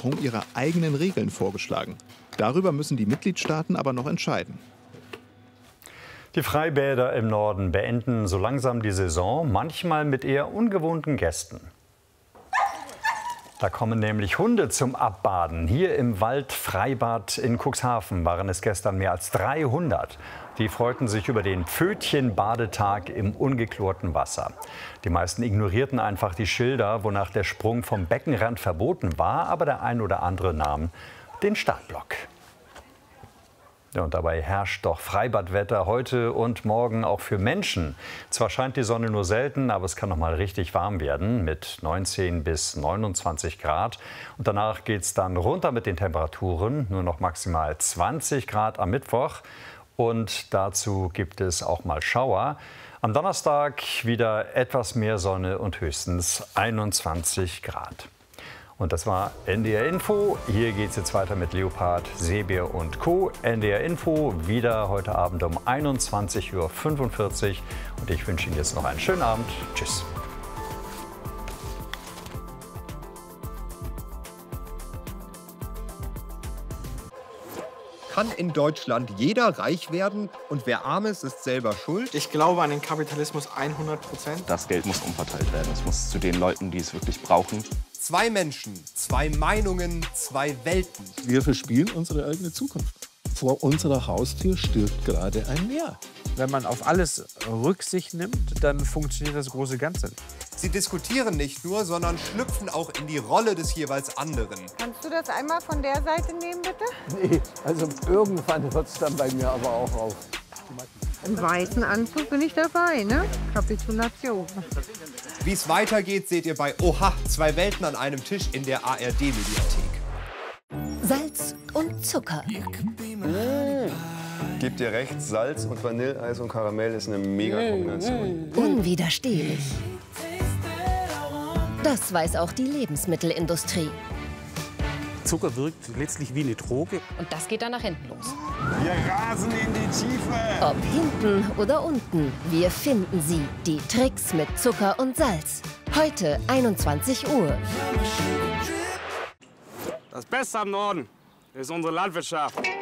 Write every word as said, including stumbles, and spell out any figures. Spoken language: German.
Überwachung ihre eigenen Regeln vorgeschlagen. Darüber müssen die Mitgliedstaaten aber noch entscheiden. Die Freibäder im Norden beenden so langsam die Saison, manchmal mit eher ungewohnten Gästen. Da kommen nämlich Hunde zum Abbaden. Hier im Waldfreibad in Cuxhaven waren es gestern mehr als dreihundert. Die freuten sich über den Pfötchen-Badetag im ungeklorten Wasser. Die meisten ignorierten einfach die Schilder, wonach der Sprung vom Beckenrand verboten war, aber der ein oder andere nahm den Startblock. Ja, und dabei herrscht doch Freibadwetter heute und morgen auch für Menschen. Zwar scheint die Sonne nur selten, aber es kann noch mal richtig warm werden mit neunzehn bis neunundzwanzig Grad. Und danach geht es dann runter mit den Temperaturen, nur noch maximal zwanzig Grad am Mittwoch. Und dazu gibt es auch mal Schauer. Am Donnerstag wieder etwas mehr Sonne und höchstens einundzwanzig Grad. Und das war N D R Info. Hier geht es jetzt weiter mit Leopard, Seebär und Co. N D R Info wieder heute Abend um einundzwanzig Uhr fünfundvierzig. Und ich wünsche Ihnen jetzt noch einen schönen Abend. Tschüss. Kann in Deutschland jeder reich werden und wer arm ist, ist selber schuld? Ich glaube an den Kapitalismus hundert Prozent. Das Geld muss umverteilt werden. Es muss zu den Leuten, die es wirklich brauchen. Zwei Menschen, zwei Meinungen, zwei Welten. Wir verspielen unsere eigene Zukunft. Vor unserer Haustür stirbt gerade ein Meer. Wenn man auf alles Rücksicht nimmt, dann funktioniert das große Ganze nicht. Sie diskutieren nicht nur, sondern schlüpfen auch in die Rolle des jeweils anderen. Kannst du das einmal von der Seite nehmen, bitte? Nee, also irgendwann hört es dann bei mir aber auch auf. Im weißen Anzug bin ich dabei, ne? Kapitulation. Wie es weitergeht, seht ihr bei Oha, zwei Welten an einem Tisch in der A R D-Mediathek. Salz und Zucker. Mmh. Gebt ihr recht, Salz und Vanilleeis und Karamell ist eine Mega-Kombination. Unwiderstehlich. Das weiß auch die Lebensmittelindustrie. Zucker wirkt letztlich wie eine Droge. Und das geht dann nach hinten los. Wir rasen in die Tiefe. Ob hinten oder unten, wir finden sie. Die Tricks mit Zucker und Salz. Heute einundzwanzig Uhr. Das Beste am Norden ist unsere Landwirtschaft.